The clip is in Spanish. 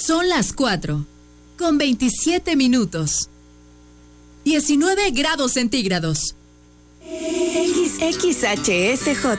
Son las 4, con 27 minutos. 19 grados centígrados. XHSJ